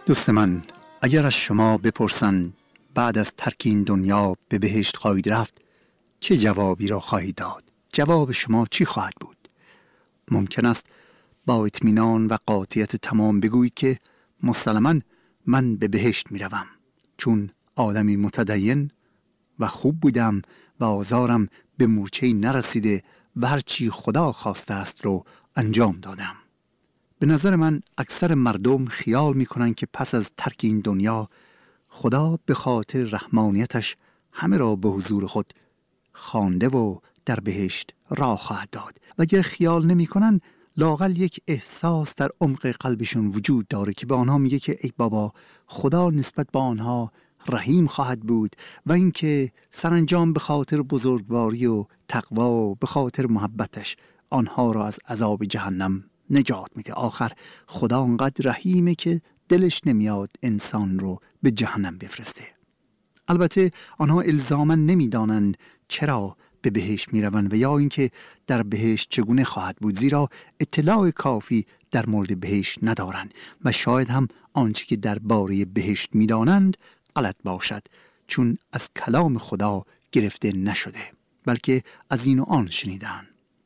دوست من، اگر از شما بپرسن بعد از ترک این دنیا به بهشت خواهید رفت، چه جوابی را خواهید داد؟ جواب شما چی خواهد بود؟ ممکن است با اطمینان و قاطعیت تمام بگویید که مسلماً من به بهشت می روم، چون آدمی متدین و خوب بودم و آزارم به مورچه‌ای نرسیده و هرچی خدا خواسته است رو انجام دادم. به نظر من اکثر مردم خیال میکنن که پس از ترک این دنیا خدا به خاطر رحمانیتش همه را به حضور خود خوانده و در بهشت راه خواهد داد و اگر خیال نمیکنن لااقل یک احساس در عمق قلبشون وجود داره که به آنها میگه که ای بابا، خدا نسبت به آنها رحیم خواهد بود و اینکه سرانجام به خاطر بزرگواری و تقوا و به خاطر محبتش آنها را از عذاب جهنم نجات میده. آخر خدا انقدر رحیمه که دلش نمیاد انسان رو به جهنم بفرسته. البته آنها الزاما نمیدانند چرا به بهشت میروند و یا اینکه در بهشت چگونه خواهد بود، زیرا اطلاع کافی در مورد بهشت ندارند و شاید هم آنچه که درباره بهشت میدانند غلط باشد، چون از کلام خدا گرفته نشده بلکه از این و آن شنیدند.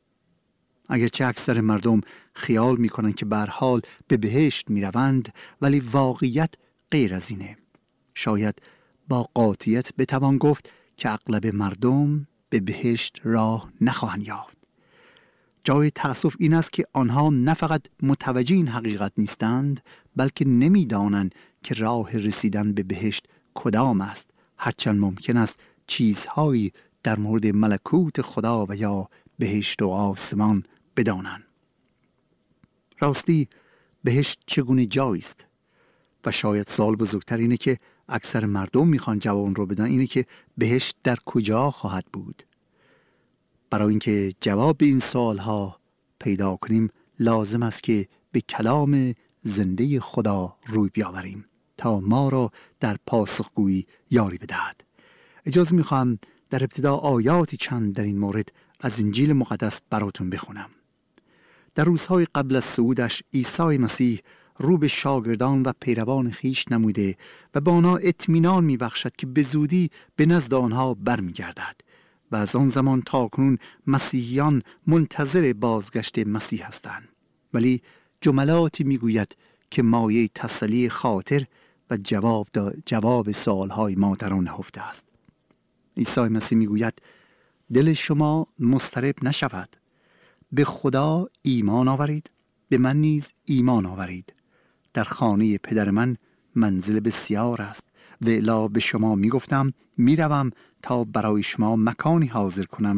اگرچه اکثر مردم خیال میکنن که به هر حال به بهشت میروند، ولی واقعیت غیر از اینه. شاید با قاطعیت بتوان گفت که اغلب مردم به بهشت راه نخواهند یافت. جای تأسف این است که آنها نه فقط متوجه این حقیقت نیستند، بلکه نمیدانند که راه رسیدن به بهشت کدام است، هرچند ممکن است چیزهایی در مورد ملکوت خدا و یا بهشت و آسمان بدانند. راستی بهشت چگونه جایی است؟ و شاید سوال بزرگتر اینه که اکثر مردم میخوان جواب رو بدن، اینه که بهشت در کجا خواهد بود؟ برای اینکه جواب این سوالها پیدا کنیم لازم است که به کلام زنده خدا روی بیاوریم تا ما را در پاسخگویی یاری بدهد. اجازه میخوام در ابتدا آیاتی چند در این مورد از انجیل مقدس براتون بخونم. در روزهای قبل از صعودش عیسی مسیح رو به شاگردان و پیروان خیش نموده و به آنها اطمینان میبخشد که به زودی به نزد آنها برمیگردد و از آن زمان تا کنون مسیحیان منتظر بازگشت مسیح هستند، ولی جملاتی میگوید که مایه تسلی خاطر و جواب سوالهای ما در آن نهفته است. عیسی مسیح میگوید دل شما مضطرب نشود، به خدا ایمان آورید، به من نیز ایمان آورید. در خانه پدر من منزل بسیار است و الا به شما میگفتم میروم تا برای شما مکانی حاضر کنم،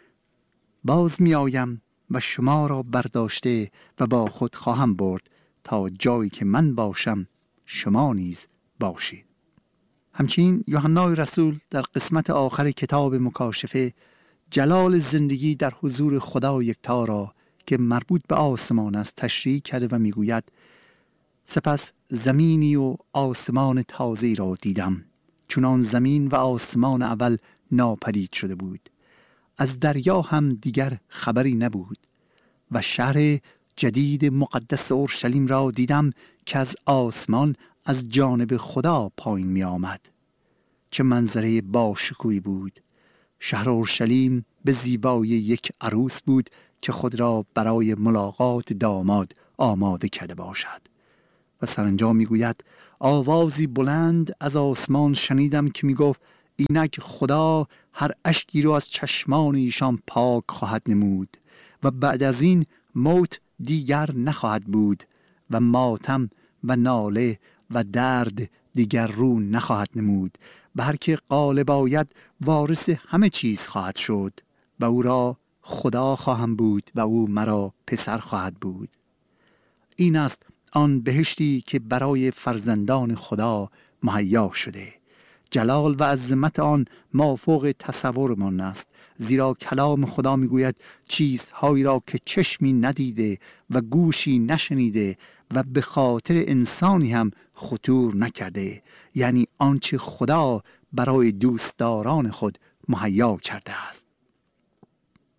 باز میآیم و شما را برداشته و با خود خواهم برد تا جایی که من باشم شما نیز باشید. همچنین یوحنا رسول در قسمت آخر کتاب مکاشفه جلال زندگی در حضور خدا یکتا را که مربوط به آسمان است تشریح کرده و میگوید سپس زمینی و آسمان تازه‌ای را دیدم، چنان زمین و آسمان اول ناپدید شده بود، از دریا هم دیگر خبری نبود و شهر جدید مقدس اورشلیم را دیدم که از آسمان از جانب خدا پایین می آمد. چه منظره باشکوهی بود! شهر اورشلیم به زیبایی یک عروس بود که خود را برای ملاقات داماد آماده کرده باشد. و سرانجام میگوید آوازی بلند از آسمان شنیدم که میگفت اینک خدا هر اشکی رو از چشمان ایشان پاک خواهد نمود و بعد از این موت دیگر نخواهد بود و ماتم و ناله و درد دیگر رو نخواهد نمود و هر که غالب آید وارث همه چیز خواهد شد و او را خدا خواهم بود و او مرا پسر خواهد بود. این است آن بهشتی که برای فرزندان خدا مهیا شده. جلال و عظمت آن مافوق تصورمان است، زیرا کلام خدا میگوید چیزهایی را که چشمی ندیده و گوشی نشنیده و به خاطر انسانی هم خطور نکرده، یعنی آنچه خدا برای دوستداران خود مهیا کرده است.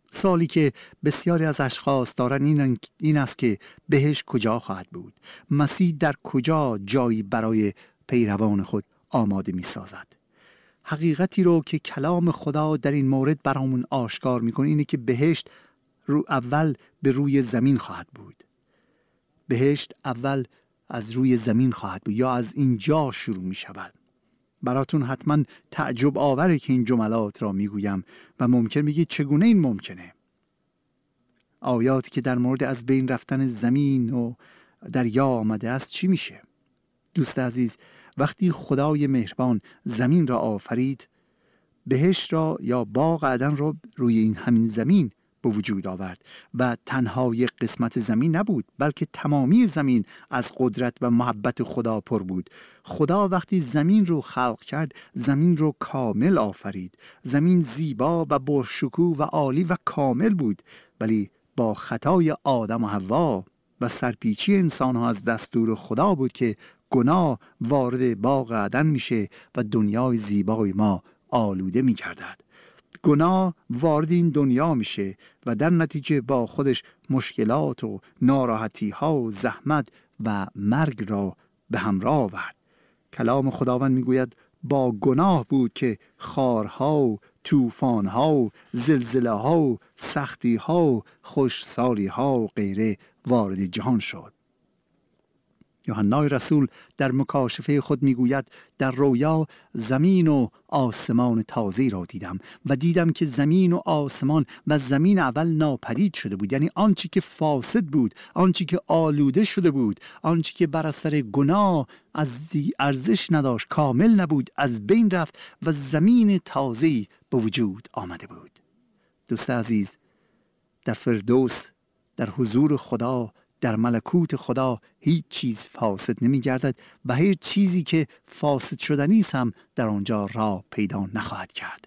سوالی که بسیاری از اشخاص دارن این است که بهشت کجا خواهد بود؟ مسیح در کجا جایی برای پیروان خود آماده می سازد؟ حقیقتی رو که کلام خدا در این مورد برامون آشکار میکنه اینه که بهشت اول به روی زمین خواهد بود. بهشت اول از روی زمین خواهد بود یا از اینجا شروع می شود. براتون حتما تعجب آوره که این جملات را میگویم و ممکن میگید چگونه این ممکنه؟ آیاتی که در مورد از بین رفتن زمین و دریا آمده است چی میشه؟ دوست عزیز، وقتی خدای مهربان زمین را آفرید، بهشت را یا باغ عدن را روی این همین زمین به وجود آورد و تنها یک قسمت زمین نبود، بلکه تمامی زمین از قدرت و محبت خدا پر بود. خدا وقتی زمین رو خلق کرد، زمین رو کامل آفرید. زمین زیبا و باشکوه و عالی و کامل بود، ولی با خطای آدم و حوا و سرپیچی انسان ها از دستور خدا بود که گناه وارد باغ عدن میشه و دنیای زیبای ما آلوده میگردد. گناه وارد این دنیا میشه و در نتیجه با خودش مشکلات و ناراحتی ها و زحمت و مرگ را به همراه آورد. کلام خداوند میگوید با گناه بود که خارها و طوفان‌ها و زلزله‌ها و سختی‌ها و خوشسالی‌ها و غیره وارد جهان شد. یوحنا رسول در مکاشفه خود میگوید در رویا زمین و آسمان تازه را دیدم و دیدم که زمین و آسمان و زمین اول ناپدید شده بود، یعنی آنچه که فاسد بود، آنچه که آلوده شده بود، آنچه که بر اثر گناه از ارزش نداشت، کامل نبود، از بین رفت و زمین تازه‌ای به وجود آمده بود. دوست عزیز، در فردوس، در حضور خدا، در ملکوت خدا هیچ چیز فاسد نمی گردد و هیچ چیزی که فاسد شدنی است هم در آنجا راه پیدا نخواهد کرد.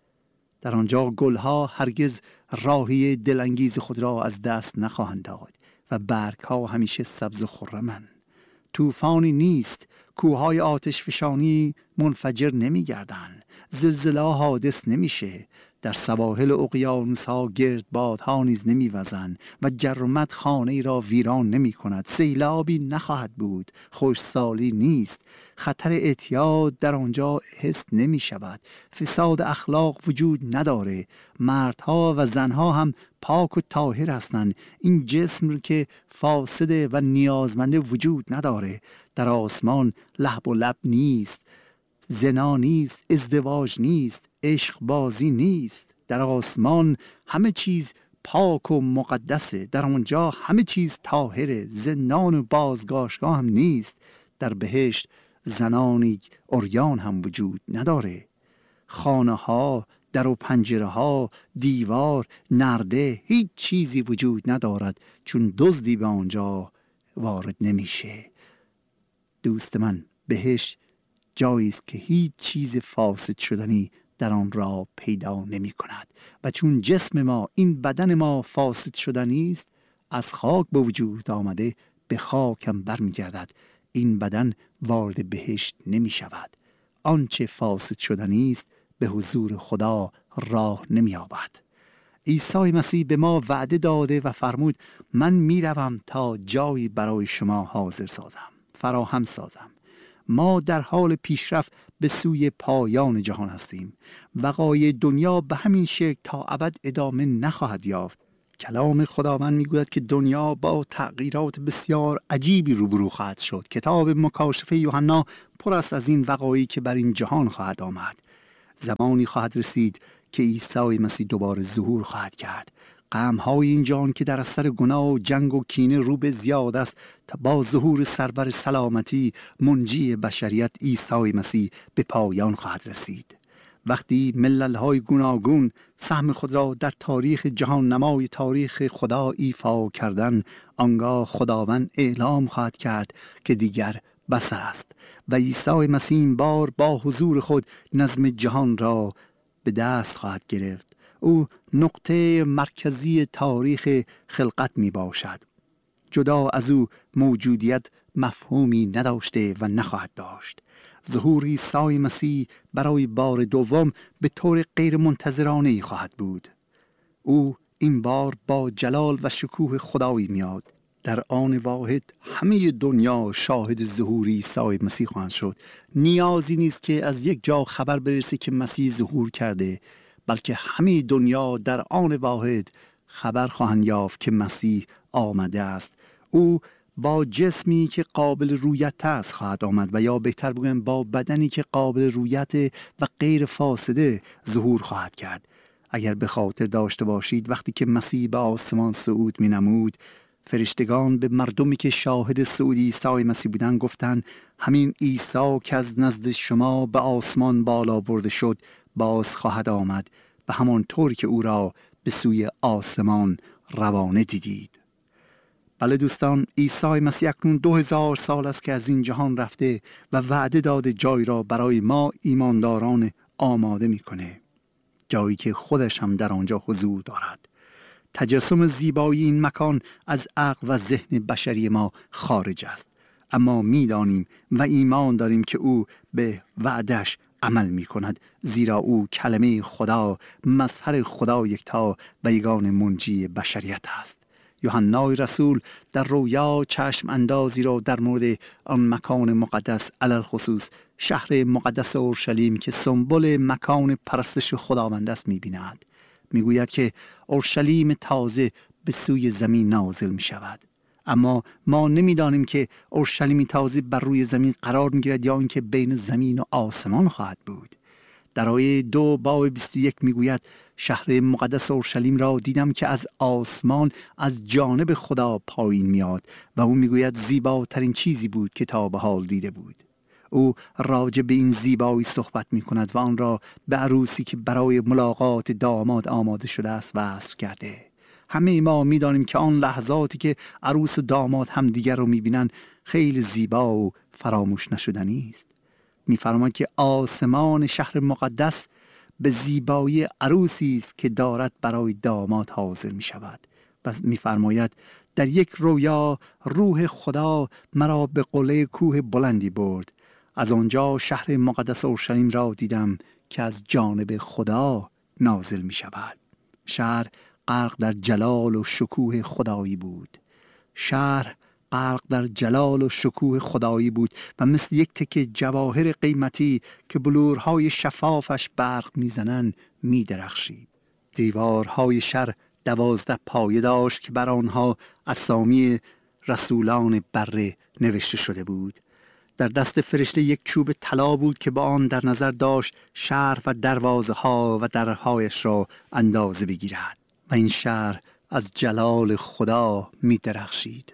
در آنجا گلها هرگز راهی دلانگیز خود را از دست نخواهند داد و برگها همیشه سبز و خرمند. طوفانی نیست، کوههای آتش فشانی منفجر نمی گردند، زلزله حادث نمیشه، در سواحل اقیانوس‌ها گردبادها نیز نمی‌وزند و جرمت خانه‌ای را ویران نمی‌کند. سیلابی نخواهد بود، خشکسالی نیست، خطر اعتیاد در آنجا حس نمی‌شود، فساد اخلاق وجود نداره، مردها و زنها هم پاک و طاهر هستند. این جسم که فاسده و نیازمنده وجود نداره. در آسمان لهب و لب نیست، زنا نیست، ازدواج نیست، عشق بازی نیست. در آسمان همه چیز پاک و مقدسه، در آنجا همه چیز طاهره، زندان و بازگاشتگاه هم نیست. در بهشت زنانی عریان هم وجود نداره. خانه ها، در و پنجره ها، دیوار، نرده، هیچ چیزی وجود ندارد، چون دزدی به آنجا وارد نمیشه. دوست من، بهشت جایی است که هیچ چیز فاسد شدنی در آن را پیدا نمی کند و چون جسم ما، این بدن ما فاسد شدنی است، از خاک به وجود آمده به خاک هم برمی گردد. این بدن وارد بهشت نمی شود. آنچه فاسد شدنی است به حضور خدا راه نمی یابد. عیسی مسیح به ما وعده داده و فرمود من می روم تا جایی برای شما حاضر سازم، فراهم سازم. ما در حال پیشرفت به سوی پایان جهان هستیم. بقای دنیا به همین شکل تا ابد ادامه نخواهد یافت. کلام خداوند میگوید که دنیا با تغییرات بسیار عجیبی روبرو خواهد شد. کتاب مکاشفه یوحنا پر است از این وقایعی که بر این جهان خواهد آمد. زمانی خواهد رسید که عیسی مسیح دوباره ظهور خواهد کرد. غم‌های این جهان که در اثر گناه و جنگ و کینه رو به زیاد است، تا با ظهور سرور سلامتی منجی بشریت عیسی مسیح به پایان خواهد رسید. وقتی ملل‌های گوناگون سهم خود را در تاریخ جهان نمای تاریخ خدا ایفا کردن، آنگاه خداوند اعلام خواهد کرد که دیگر بس است و عیسی مسیح این بار با حضور خود نظم جهان را به دست خواهد گرفت. او نقطه مرکزی تاریخ خلقت می باشد. جدا از او موجودیت مفهومی نداشته و نخواهد داشت. ظهور عیسی مسیح برای بار دوم به طور غیر منتظرانه خواهد بود. او این بار با جلال و شکوه خدایی میاد. در آن واحد همه دنیا شاهد ظهور عیسی مسیح خواهند شد. نیازی نیست که از یک جا خبر برسه که مسیح ظهور کرده، بلکه همه دنیا در آن واحد خبر خواهند یافت که مسیح آمده است. او با جسمی که قابل رویت است خواهد آمد، و یا بهتر بگویم با بدنی که قابل رویت و غیر فاسده ظهور خواهد کرد. اگر به خاطر داشته باشید وقتی که مسیح به آسمان صعود می نمود، فرشتگان به مردمی که شاهد صعود عیسی مسیح بودن گفتند همین عیسی که از نزد شما به آسمان بالا برده شد باز خواهد آمد و همانطور که او را به سوی آسمان روانه دیدید. بله دوستان، عیسی مسیح اکنون 2000 سال است که از این جهان رفته و وعده داده جای را برای ما ایمانداران آماده میکنه، جایی که خودش هم در آنجا حضور دارد. تجسم زیبایی این مکان از عقل و ذهن بشری ما خارج است، اما میدانیم و ایمان داریم که او به وعدش عمل می کند، زیرا او کلمه خدا، مظهر خدا یکتا و یگان منجی بشریت است. یوحنا رسول در رویا چشم اندازی را در مورد آن مکان مقدس، علل خصوص شهر مقدس اورشلیم که سمبل مکان پرستش خداوند است می‌بیند. میگوید که اورشلیم تازه به سوی زمین نازل می شود، اما ما نمیدانیم که اورشلیم تازه بر روی زمین قرار میگیرد یا اینکه بین زمین و آسمان خواهد بود. در آیه 2 باب 21 میگوید شهر مقدس اورشلیم را دیدم که از آسمان از جانب خدا پایین میاد و او میگوید زیباترین چیزی بود که تا به حال دیده بود. او راجع به این زیبایی صحبت می کند و آن را به عروسی که برای ملاقات داماد آماده شده است وصف کرده. همه ما می دانیم که آن لحظاتی که عروس و داماد همدیگر رو می بینن خیلی زیبا و فراموش نشدنی است. می فرماید که آسمان شهر مقدس به زیبایی عروسی است که دارد برای داماد حاضر می شود. بس می فرماید در یک رویا روح خدا مرا به قله کوه بلندی برد. از آنجا شهر مقدس اورشلیم را دیدم که از جانب خدا نازل می شود. شهر غرق در جلال و شکوه خدایی بود. شهر غرق در جلال و شکوه خدایی بود و مثل یک تکه جواهر قیمتی که بلورهای شفافش برق میزنند میدرخشید. دیوارهای شهر 12 پایه داشت که بر آنها اسامی رسولان بره نوشته شده بود. در دست فرشته یک چوب طلا بود که با آن در نظر داشت شهر و دروازه ها و درهایش را اندازه بگیرد و این شهر از جلال خدا می درخشید.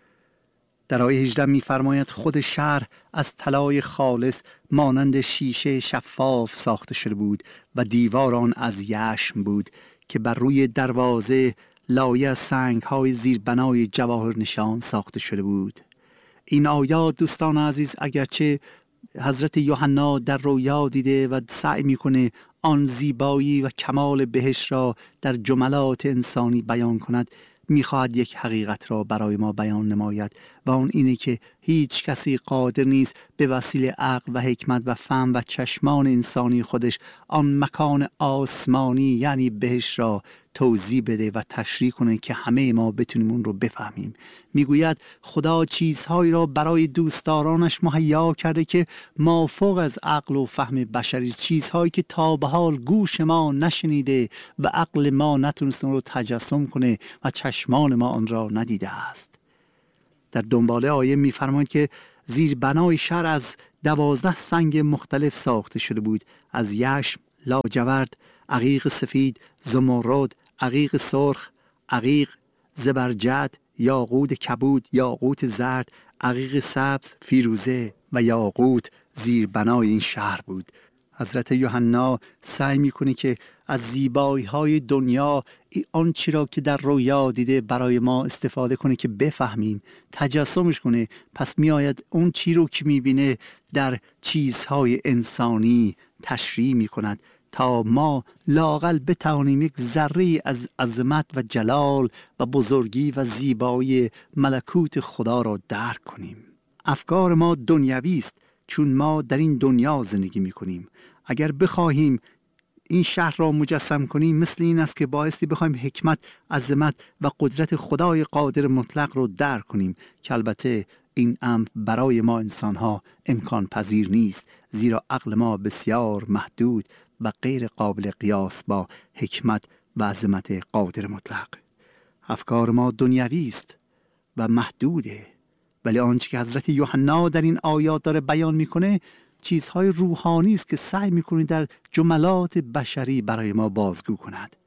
در آیه 18 می فرماید خود شهر از طلای خالص مانند شیشه شفاف ساخته شده بود و دیوار آن از یشم بود که بر روی دروازه لایه از سنگ‌های زیربنای جواهر نشان ساخته شده بود. این آیات دوستان عزیز اگرچه حضرت یوحنا در رویا دیده و سعی میکنه آن زیبایی و کمال بهشت را در جملات انسانی بیان کند، میخواهد یک حقیقت را برای ما بیان نماید و اون اینه که هیچ کسی قادر نیست به وسیله عقل و حکمت و فهم و چشمان انسانی خودش آن مکان آسمانی یعنی بهشت را توضیح بده و تشریح کنه که همه ما بتونیم اون رو بفهمیم. میگوید خدا چیزهایی را برای دوستدارانش مهیا کرده که مافوق از عقل و فهم بشری، چیزهایی که تا به حال گوش ما نشنیده و عقل ما نتونست اون رو تجسم کنه و چشمان ما آن را ندیده است. در دنباله آیه میفرماید که زیر بنای شهر از 12 سنگ مختلف ساخته شده بود، از یشم، لاجورد، عقیق سفید، زمرد، عقیق سرخ، عقیق زبرجد، یاقوت کبود، یاقوت زرد، عقیق سبز، فیروزه و یاقوت زیر بنای این شهر بود. حضرت یوحنا سعی میکنه که از زیبایی های دنیا آن چی را که در رویا دیده برای ما استفاده کنه که بفهمیم، تجسمش کنه. پس میآید اون چی رو که میبینه در چیزهای انسانی تشریح میکند تا ما لااقل بتوانیم یک ذره از عظمت و جلال و بزرگی و زیبایی ملکوت خدا را درک کنیم. افکار ما دنیوی است چون ما در این دنیا زندگی میکنیم. اگر بخواهیم این شهر را مجسم کنیم مثل این است که بایستی بخوایم حکمت، عظمت و قدرت خدای قادر مطلق رو درک کنیم که البته این امر برای ما انسانها امکان پذیر نیست، زیرا عقل ما بسیار محدود و غیر قابل قیاس با حکمت و عظمت قادر مطلق. افکار ما دنیوی است و محدوده، ولی آنچه که حضرت یوحنا در این آیات داره بیان میکنه چیزهای روحانی است که سعی میکنه در جملات بشری برای ما بازگو کند.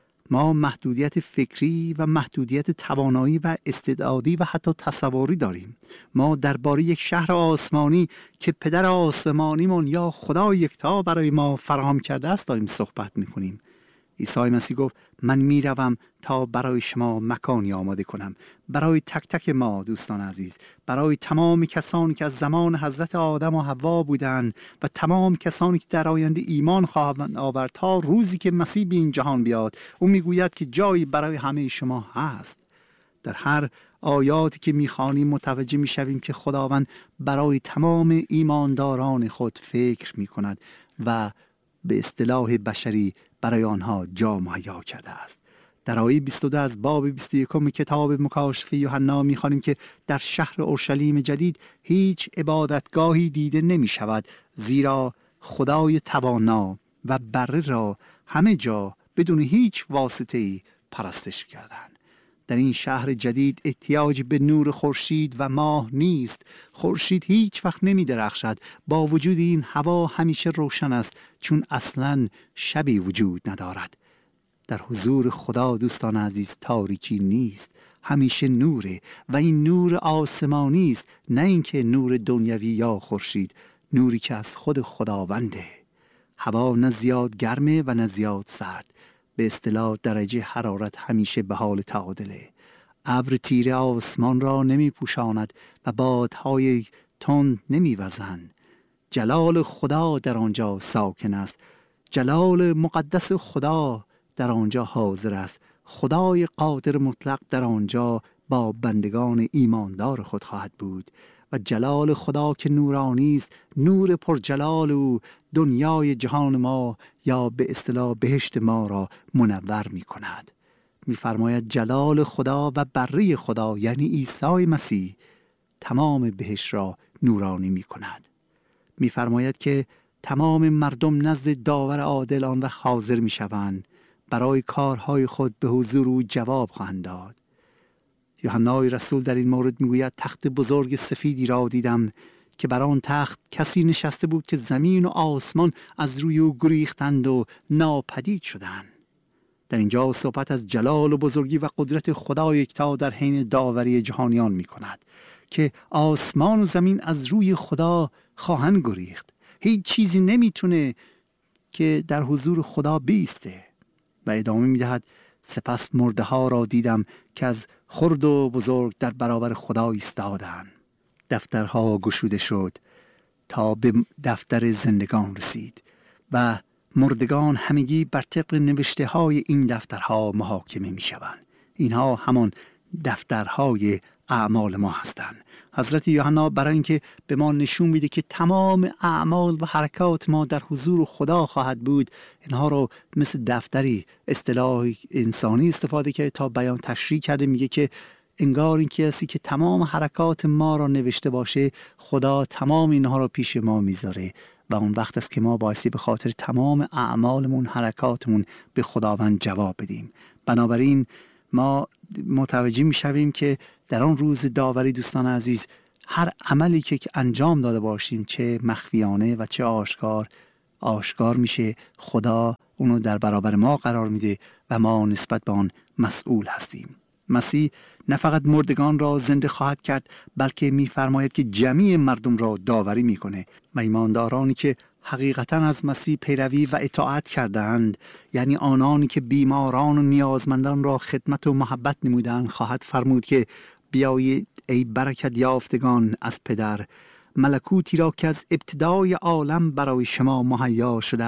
ما محدودیت فکری و محدودیت توانایی و استعدادی و حتی تصوری داریم. ما درباره یک شهر آسمانی که پدر آسمانیمون یا خدا یکتا برای ما فراهم کرده است داریم صحبت میکنیم. عیسی مسیح گفت من میروم تا برای شما مکانی آماده کنم. برای تک تک ما دوستان عزیز، برای تمام کسانی که از زمان حضرت آدم و حوا بودند و تمام کسانی که در آینده ایمان خواهند آورد تا روزی که مسیح به این جهان بیاد، او میگوید که جایی برای همه شما هست. در هر آیاتی که میخوانیم متوجه میشویم که خداوند برای تمام ایمانداران خود فکر میکند و به اصطلاح بشری برای آنها جا مهیا کرده است. در آیه 22 از باب 21 کتاب مکاشفه یوحنا می‌خوانیم که در شهر اورشلیم جدید هیچ عبادتگاهی دیده نمی شود، زیرا خدای توانا و بره را همه جا بدون هیچ واسطه‌ای پرستش کردند. در این شهر جدید احتیاج به نور خورشید و ماه نیست. خورشید هیچ وقت نمی درخشد. با وجود این هوا همیشه روشن است، چون اصلاً شبی وجود ندارد. در حضور خدا دوستان عزیز تاریکی نیست، همیشه نوره و این نور آسمانی است، نه اینکه نور دنیوی یا خورشید، نوری که از خود خداونده. هوا نه زیاد گرمه و نه زیاد سرد، به اصطلاح درجه حرارت همیشه به حال تعادله. ابر تیره آسمان را نمی پوشاند و بادهای تند نمی وزند. جلال خدا در آنجا ساکن است، جلال مقدس خدا در آنجا حاضر است. خدای قادر مطلق در آنجا با بندگان ایماندار خود خواهد بود و جلال خدا که نورانی است، نور پر جلال او دنیای جهان ما یا به اصطلاح بهشت ما را منور می کند. می فرماید جلال خدا و بره خدا یعنی عیسی مسیح تمام بهشت را نورانی می کند. می فرماید که تمام مردم نزد داور عادل آن وقت حاضر می شوند، برای کارهای خود به حضور او جواب خواهند داد. یوحنای رسول در این مورد میگوید تخت بزرگ سفیدی را دیدم که بر آن تخت کسی نشسته بود که زمین و آسمان از روی او گریختند و ناپدید شدند. در اینجا صحبت از جلال و بزرگی و قدرت خدا یکتا در حین داوری جهانیان می کند که آسمان و زمین از روی خدا خواهند گریخت. هیچ چیزی نمیتونه که در حضور خدا بیسته. و ادامه میدهد سپس مرده ها را دیدم که از خرد و بزرگ در برابر خدا ایستادند. دفترها گشوده شد تا به دفتر زندگان رسید و مردگان همگی بر طبق نوشته های این دفترها محاکمه می شوند. اینها همان دفترهای اعمال ما هستند. حضرت یوحنا برای اینکه به ما نشون میده که تمام اعمال و حرکات ما در حضور خدا خواهد بود، اینها رو مثل دفتری اصطلاح انسانی استفاده کرده تا بیان تشریح کرده. میگه که انگار این کسی که تمام حرکات ما را نوشته باشه، خدا تمام اینها رو پیش ما میذاره و اون وقت است که ما بایستی به خاطر تمام اعمالمون، حرکاتمون به خداوند جواب بدیم. بنابراین ما متوجه میشویم که در آن روز داوری دوستان عزیز هر عملی که انجام داده باشیم، چه مخفیانه و چه آشکار میشه. خدا اونو در برابر ما قرار میده و ما نسبت به آن مسئول هستیم. مسیح نه فقط مردگان را زنده خواهد کرد، بلکه میفرماید که جمیع مردم را داوری میکنه و ایماندارانی که حقیقتا از مسیح پیروی و اطاعت کردند، یعنی آنانی که بیماران و نیازمندان را خدمت و محبت نمودند، خواهد فرمود که بیایید ای برکت یافتگان از پدر، ملکوتی را که از ابتدای عالم برای شما مهیا شده است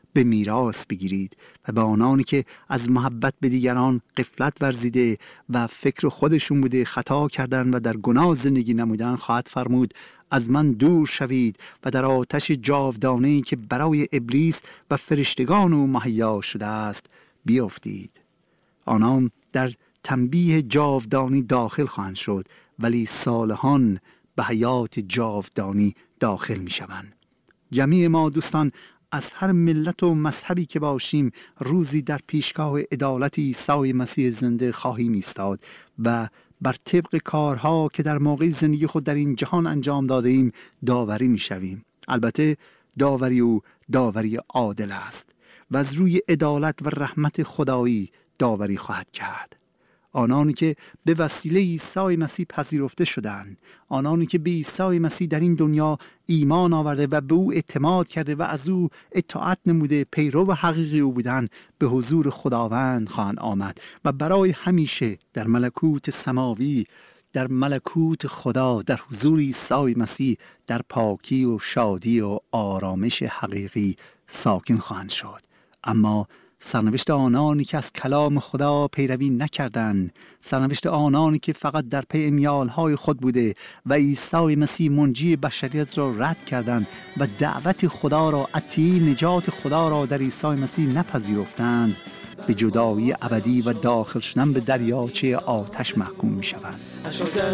به میراث بگیرید و به آنانی که از محبت به دیگران غفلت ورزیده و فکر خودشون بوده خطا کردن و در گناه زندگی نمودن خواهد فرمود از من دور شوید و در آتش جاودانه‌ای که برای ابلیس و فرشتگان او مهیا شده است بیافتید. آنان در تنبیه جاودانی داخل خواهند شد، ولی صالحان به حیات جاودانی داخل می شوند. جمیع ما دوستان از هر ملت و مذهبی که باشیم روزی در پیشگاه عدالت عیسی مسیح زنده خواهیم ایستاد و بر طبق کارها که در موقع زندگی خود در این جهان انجام داده ایم داوری می شویم. البته داوری او داوری عادل است و از روی عدالت و رحمت خدایی داوری خواهد کرد. آنانی که به وسیله عیسی مسیح پذیرفته شدند، آنانی که به عیسی مسیح در این دنیا ایمان آورده و به او اعتماد کرده و از او اطاعت نموده پیرو حقیقی او بودند، به حضور خداوند خواهند آمد و برای همیشه در ملکوت سماوی، در ملکوت خدا، در حضور عیسی مسیح در پاکی و شادی و آرامش حقیقی ساکن خواهند شد. اما سرنوشت آنانی که از کلام خدا پیروی نکردند، سرنوشت آنانی که فقط در پی امیالهای خود بوده و عیسی مسیح منجی بشریت را رد کردند و دعوت خدا را، عطیه نجات خدا را در عیسی مسیح نپذیرفتند، به جدایی ابدی و داخل شدن به دریاچه آتش محکوم می شوند.